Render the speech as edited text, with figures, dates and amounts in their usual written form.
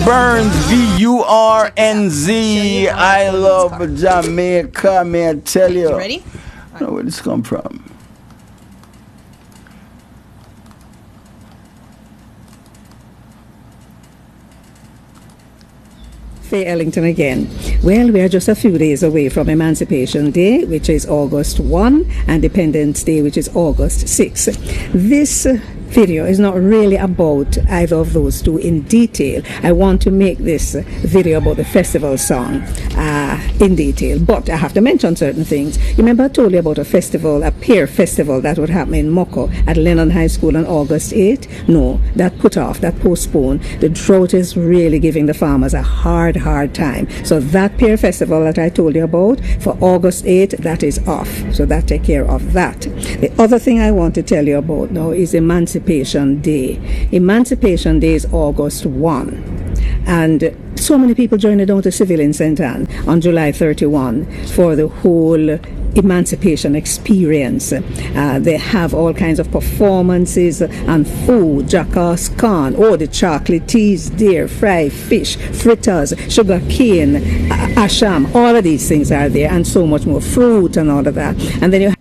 Burns, VURNZ. I love Jamaica, may I tell you. You ready? I don't know where this come from. Faye Ellington again. Well, we are just a few days away from Emancipation Day, which is August 1, and Independence Day, which is August 6. This video is not really about either of those two in detail. I want to make this video about the festival song in detail, but I have to mention certain things. You remember I told you about a festival, a pear festival that would happen in Moko at Lennon High School on August 8? No, that put off, that postponed. The drought is really giving the farmers a hard time. So that pear festival that I told you about for August 8, that is off. So that take care of that. The other thing I want to tell you about now is Emancipation Day. Emancipation Day is August 1. And so many people joined down to Civilian St. Anne on July 31 for the whole emancipation experience. They have all kinds of performances and food, jackass corn, the chocolate teas there, fried fish, fritters, sugar cane, asham, all of these things are there, and so much more fruit and all of that. And then you